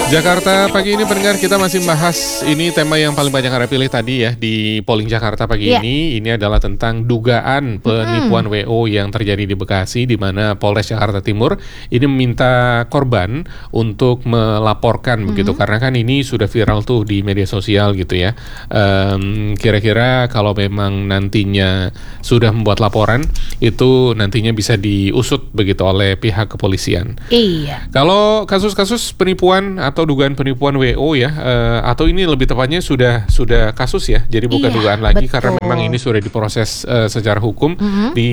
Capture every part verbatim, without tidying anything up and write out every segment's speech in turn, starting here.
Jakarta pagi ini pendengar, kita masih bahas ini tema yang paling banyak Anda pilih tadi ya di polling Jakarta pagi Iya. ini. Ini adalah tentang dugaan penipuan W O yang terjadi di Bekasi, di mana Polres Jakarta Timur ini meminta korban untuk melaporkan begitu, karena kan ini sudah viral tuh di media sosial gitu ya. Em, kira-kira kalau memang nantinya sudah membuat laporan, itu nantinya bisa diusut begitu oleh pihak kepolisian. Iya. Kalau kasus-kasus penipuan atau dugaan penipuan W O ya, eh, atau ini lebih tepatnya sudah sudah kasus ya, jadi bukan Iya, dugaan lagi betul. karena memang ini sudah diproses eh, secara hukum Mhm. di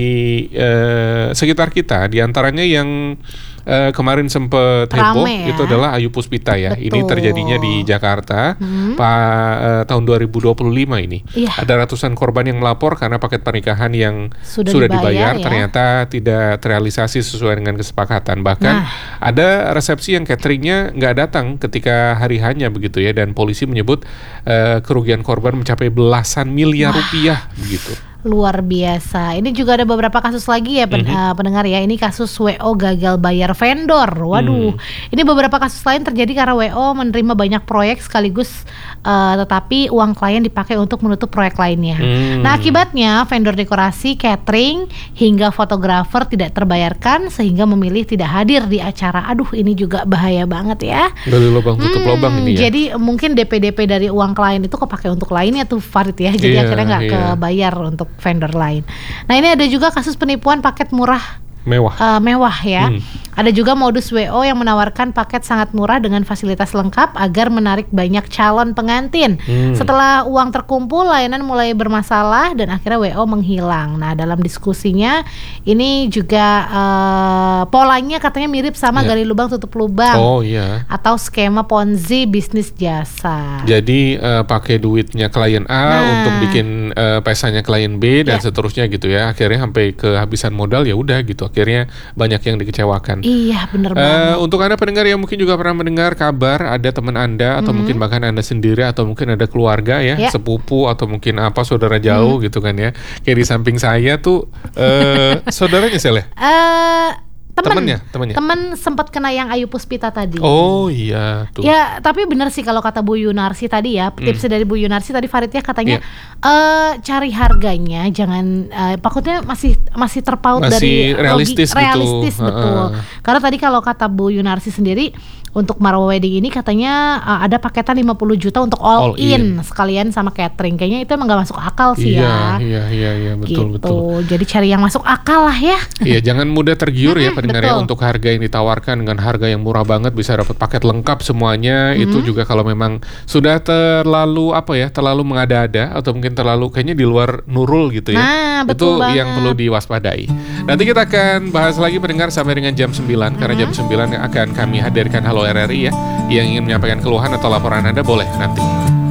eh, sekitar kita. Di antaranya yang eh, kemarin sempat heboh Rame ya. itu adalah Ayu Puspita ya. Ini Betul. terjadinya di Jakarta Mhm. pa- eh, tahun dua ribu dua puluh lima ini. Iya. Ada ratusan korban yang melapor karena paket pernikahan yang Sudah sudah, dibayar, dibayar, ya. ternyata tidak terrealisasi sesuai dengan kesepakatan. Bahkan Nah. ada resepsi yang cateringnya nggak datang ketika hari hanya begitu ya, dan polisi menyebut eh, kerugian korban mencapai belasan miliar rupiah begitu. Luar biasa. Ini juga ada beberapa kasus lagi ya pen- eh, pendengar ya. Ini kasus W O gagal bayar vendor. Waduh. Ini beberapa kasus lain terjadi karena W O menerima banyak proyek sekaligus eh, tetapi uang klien dipakai untuk menutup proyek lainnya. Hmm. Nah, akibatnya vendor dekorasi, catering hingga fotografer tidak terbayarkan sehingga memilih tidak hadir di acara. Aduh, ini juga bahaya banget ya. Gali lubang tutup Hmm, lubang ini ya. Jadi mungkin D P D P dari uang klien itu kepake untuk lainnya tuh Farid ya. Jadi Iya, akhirnya nggak iya. kebayar untuk vendor lain. Nah, ini ada juga kasus penipuan paket murah Mewah. eh, mewah ya. Hmm. Ada juga modus W O yang menawarkan paket sangat murah dengan fasilitas lengkap agar menarik banyak calon pengantin. Hmm. Setelah uang terkumpul, layanan mulai bermasalah dan akhirnya W O menghilang. Nah, dalam diskusinya ini juga eh, polanya katanya mirip sama Ya. gali lubang tutup lubang Oh iya. atau skema Ponzi bisnis jasa. Jadi eh, pakai duitnya klien A Nah. untuk bikin eh, pesanya klien B dan Ya. seterusnya gitu ya. Akhirnya sampai kehabisan modal, ya udah gitu. Akhirnya banyak yang dikecewakan. Iya, bener Eh, banget. untuk Anda pendengar yang mungkin juga pernah mendengar kabar ada teman Anda atau mungkin bahkan Anda sendiri atau mungkin ada keluarga ya, Ya. sepupu atau mungkin apa saudara jauh gitu kan ya. Kayak di samping saya tuh eh saudaranya Sel ya? Eh, temen, Temennya, temennya. temen sempat kena yang Ayu Puspita tadi. Oh iya tuh. Ya, tapi benar sih kalau kata Bu Yunarsi tadi ya, tips dari Bu Yunarsi tadi Farid ya katanya Iya. eh cari harganya, jangan eh, takutnya masih masih terpaut Masih dari realistis gitu. realistis betul. Heeh. Karena tadi kalau kata Bu Yunarsi sendiri untuk Marwa Wedding ini katanya eh, ada paketan lima puluh juta untuk all, All in, in. sekalian sama catering. Kayaknya itu emang gak masuk akal sih Iya, ya. iya, iya, iya, betul, gitu. betul. Jadi cari yang masuk akal lah ya. Iya, jangan mudah tergiur ya Mm-mm, pendengar ya, betul. untuk harga yang ditawarkan dengan harga yang murah banget bisa dapat paket lengkap semuanya. Itu juga kalau memang sudah terlalu apa ya, terlalu mengada-ada atau mungkin terlalu kayaknya di luar nurul gitu ya. Nah, Itu betul yang banget. perlu diwaspadai. Nanti kita akan bahas lagi pendengar sampai dengan jam sembilan, karena jam sembilan akan kami hadirkan Halo R R I ya. Yang ingin menyampaikan keluhan atau laporan Anda boleh nanti.